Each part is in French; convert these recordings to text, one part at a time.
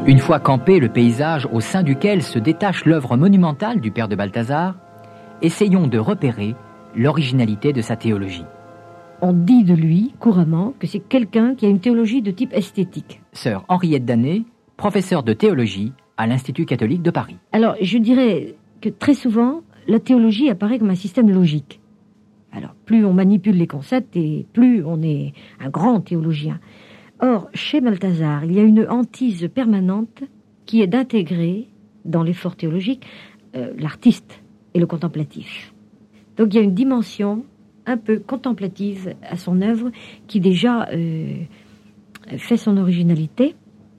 Une fois campé le paysage au sein duquel se détache l'œuvre monumentale du père de Balthazar, essayons de repérer l'originalité de sa théologie. On dit de lui, couramment, que c'est quelqu'un qui a une théologie de type esthétique. Sœur Henriette Danet, professeure de théologie à l'Institut catholique de Paris. Alors, je dirais que très souvent, la théologie apparaît comme un système logique. Alors, plus on manipule les concepts et plus on est un grand théologien. Or, chez Balthazar, il y a une hantise permanente qui est d'intégrer dans l'effort théologique l'artiste et le contemplatif. Donc, il y a une dimension un peu contemplative à son œuvre qui déjà fait son originalité.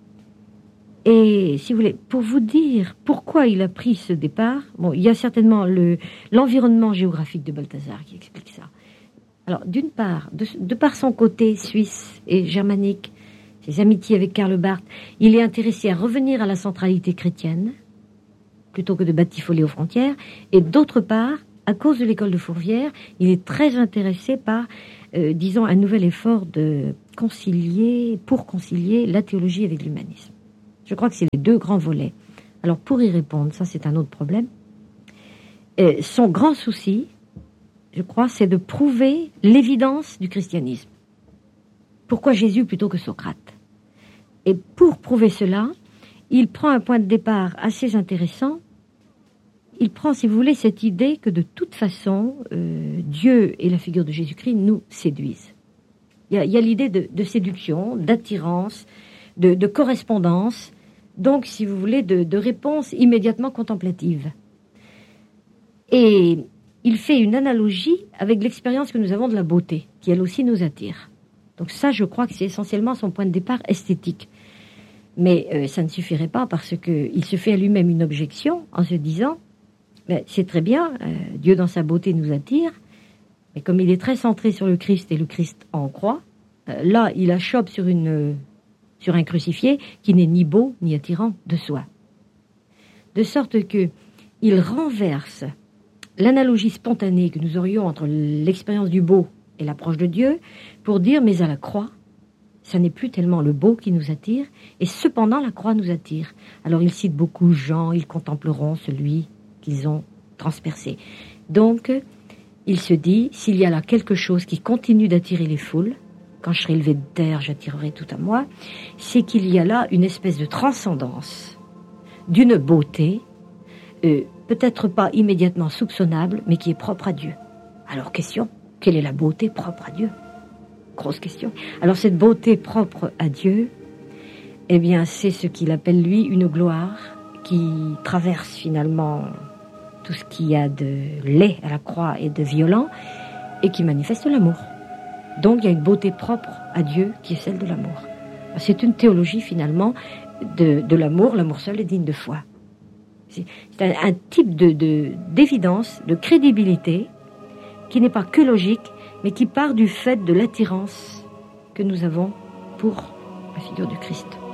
Et si vous voulez, pour vous dire pourquoi il a pris ce départ, bon, il y a certainement l'environnement géographique de Balthazar qui explique ça. Alors, d'une part, de par son côté suisse et germanique, ses amitiés avec Karl Barth, il est intéressé à revenir à la centralité chrétienne, plutôt que de batifoler aux frontières, et d'autre part, à cause de l'école de Fourvière, il est très intéressé par, disons, un nouvel effort pour concilier la théologie avec l'humanisme. Je crois que c'est les deux grands volets. Alors, pour y répondre, ça c'est un autre problème. Son grand souci, je crois, c'est de prouver l'évidence du christianisme. Pourquoi Jésus plutôt que Socrate? Et pour prouver cela, il prend un point de départ assez intéressant. Il prend, si vous voulez, cette idée que de toute façon, Dieu et la figure de Jésus-Christ nous séduisent. Il y a l'idée de séduction, d'attirance, de correspondance, donc, si vous voulez, de réponse immédiatement contemplative. Et il fait une analogie avec l'expérience que nous avons de la beauté, qui elle aussi nous attire. Donc ça, je crois que c'est essentiellement son point de départ esthétique. Mais ça ne suffirait pas parce qu'il se fait à lui-même une objection en se disant c'est très bien, Dieu dans sa beauté nous attire, mais comme il est très centré sur le Christ et le Christ en croix, là, il achoppe sur un crucifié qui n'est ni beau ni attirant de soi. De sorte que il renverse l'analogie spontanée que nous aurions entre l'expérience du beau et l'approche de Dieu pour dire, mais à la croix, ça n'est plus tellement le beau qui nous attire, et cependant la croix nous attire. Alors il cite beaucoup Jean, ils contempleront celui qu'ils ont transpercé. Donc, il se dit, s'il y a là quelque chose qui continue d'attirer les foules, quand je serai élevé de terre, j'attirerai tout à moi, c'est qu'il y a là une espèce de transcendance, d'une beauté, peut-être pas immédiatement soupçonnable, mais qui est propre à Dieu. Alors, question, quelle est la beauté propre à Dieu? Grosse question. Alors, cette beauté propre à Dieu, eh bien, c'est ce qu'il appelle, lui, une gloire qui traverse finalement tout ce qu'il y a de laid à la croix et de violent, et qui manifeste l'amour. Donc, il y a une beauté propre à Dieu qui est celle de l'amour. C'est une théologie, finalement, de l'amour. L'amour seul est digne de foi. C'est un type d'évidence, de crédibilité, qui n'est pas que logique, mais qui part du fait de l'attirance que nous avons pour la figure du Christ.